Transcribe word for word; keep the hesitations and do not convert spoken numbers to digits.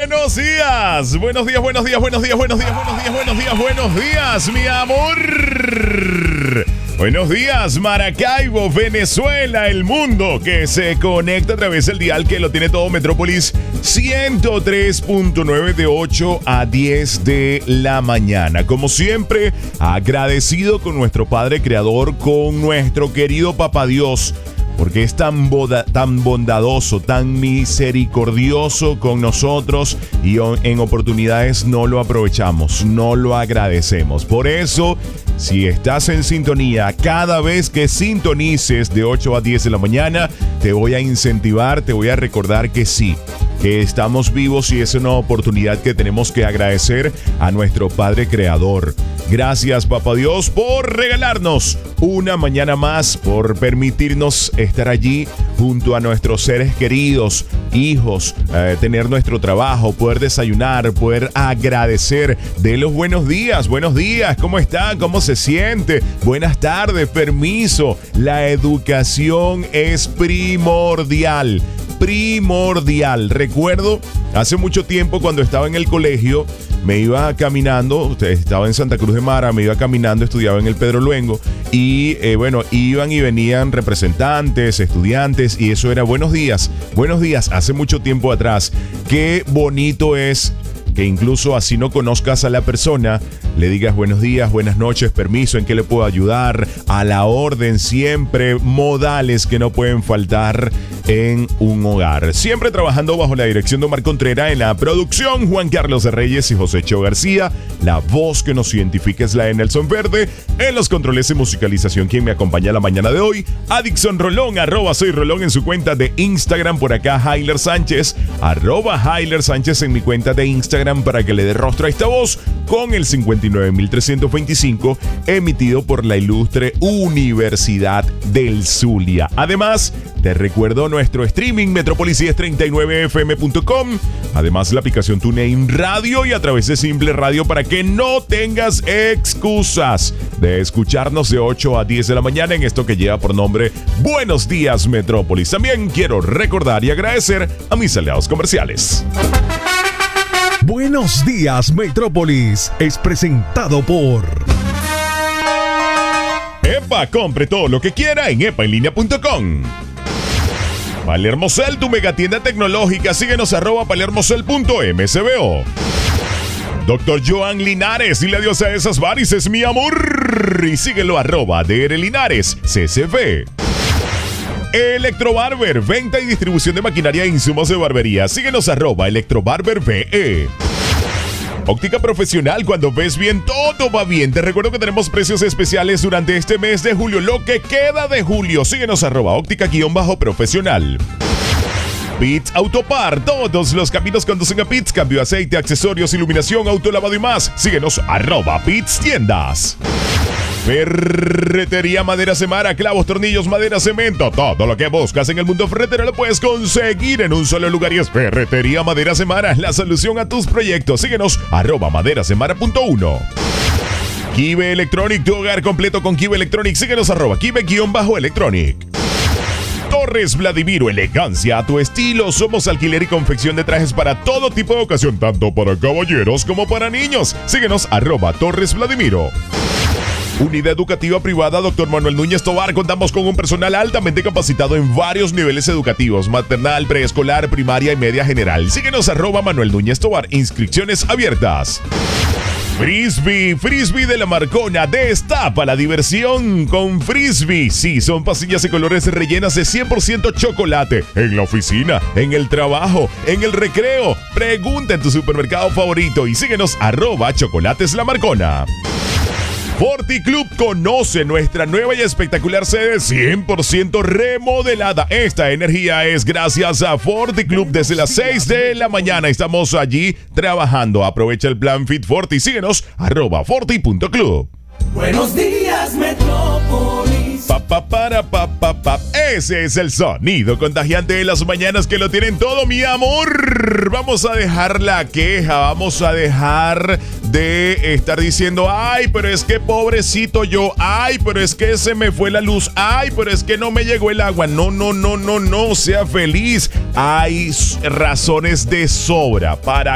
Buenos días, buenos días, buenos días, buenos días, buenos días, buenos días, buenos días, buenos días, mi amor. Buenos días, Maracaibo, Venezuela, el mundo que se conecta a través del dial que lo tiene todo Metrópolis ciento tres punto nueve de ocho a diez de la mañana. Como siempre, agradecido con nuestro Padre Creador, con nuestro querido Papá Dios, porque es tan, boda, tan bondadoso, tan misericordioso con nosotros y en oportunidades no lo aprovechamos, no lo agradecemos. Por eso, si estás en sintonía, cada vez que sintonices de ocho a diez de la mañana, te voy a incentivar, te voy a recordar que sí, que estamos vivos y es una oportunidad que tenemos que agradecer a nuestro Padre Creador. Gracias, Papá Dios, por regalarnos una mañana más, por permitirnos estar allí junto a nuestros seres queridos, hijos, eh, tener nuestro trabajo, poder desayunar, poder agradecer de los buenos días. Buenos días, ¿cómo está? ¿Cómo se siente? Buenas tardes, permiso. La educación es primordial. Primordial. Recuerdo hace mucho tiempo cuando estaba en el colegio, me iba caminando, estaba en Santa Cruz de Mara, me iba caminando, estudiaba en el Pedro Luengo y eh, bueno, iban y venían representantes, estudiantes y eso era buenos días, buenos días, hace mucho tiempo atrás. Qué bonito es que incluso así no conozcas a la persona, le digas buenos días, buenas noches, permiso, en qué le puedo ayudar, a la orden, siempre modales que no pueden faltar en un hogar. Siempre trabajando bajo la dirección de Omar Contreras, en la producción Juan Carlos de Reyes y José Cheo García, la voz que nos identifica es la de Nelson Verde, en los controles y musicalización quien me acompaña la mañana de hoy, Adixon Rolón, arroba soy Rolón en su cuenta de Instagram, por acá Hailer Sánchez, arroba Hailer Sánchez en mi cuenta de Instagram para que le dé rostro a esta voz con el cincuenta y nueve mil trescientos veinticinco emitido por la ilustre Universidad del Zulia. Además, te recuerdo nuestro streaming Metrópolis diez treinta y nueve F M punto com, además la aplicación TuneIn Radio y a través de Simple Radio para que no tengas excusas de escucharnos de ocho a diez de la mañana en esto que lleva por nombre Buenos Días Metrópolis. También quiero recordar y agradecer a mis aliados comerciales. Buenos Días Metrópolis es presentado por EPA, compre todo lo que quiera en epa en línea punto com. Palermocel, tu megatienda tecnológica, síguenos arroba palermocel punto m c b o. Doctor Joan Linares, dile adiós a esas varices, mi amor, y síguelo arroba D R Linares, C C V. Electrobarber, venta y distribución de maquinaria e insumos de barbería. Síguenos arroba Electrobarber V E. Óptica Profesional, cuando ves bien, todo va bien. Te recuerdo que tenemos precios especiales durante este mes de julio, lo que queda de julio. Síguenos arroba óptica-profesional. Pits Autopar, todos los caminos conducen a Pits, cambio de aceite, accesorios, iluminación, autolavado y más. Síguenos arroba Pits Tiendas. Ferretería Madera Semara, clavos, tornillos, madera, cemento. Todo lo que buscas en el mundo ferretero lo puedes conseguir en un solo lugar y es Ferretería Madera Semara, la solución a tus proyectos. Síguenos arroba maderasemara punto uno. Kibe Electronic, tu hogar completo con Kibe Electronic. Síguenos arroba Kibe-Electronic. Torres Vladimiro, elegancia a tu estilo. Somos alquiler y confección de trajes para todo tipo de ocasión, tanto para caballeros como para niños. Síguenos arroba Torres Vladimiro. Unidad Educativa Privada Doctor Manuel Núñez Tobar. Contamos con un personal altamente capacitado en varios niveles educativos: maternal, preescolar, primaria y media general. Síguenos arroba Manuel Núñez Tobar. Inscripciones abiertas. Frisbee, Frisbee de la Marcona, destapa la diversión con Frisbee. Sí, son pastillas de colores rellenas de cien por ciento chocolate. En la oficina, en el trabajo, en el recreo. Pregunta en tu supermercado favorito y síguenos arroba Chocolates La Marcona. Forti Club, conoce nuestra nueva y espectacular sede cien por ciento remodelada. Esta energía es gracias a Forti Club. Desde las seis de la mañana estamos allí trabajando. Aprovecha el plan Fit Forti. Síguenos arroba forti punto club. Buenos días, Metrópolis. Pa, pa, para, pa, pa, pa. Ese es el sonido contagiante de las mañanas que lo tienen todo, mi amor. Vamos a dejar la queja, vamos a dejar de estar diciendo, ay, pero es que pobrecito yo, ay, pero es que se me fue la luz, ay, pero es que no me llegó el agua. No, no, no, no, no, sea feliz. Hay razones de sobra para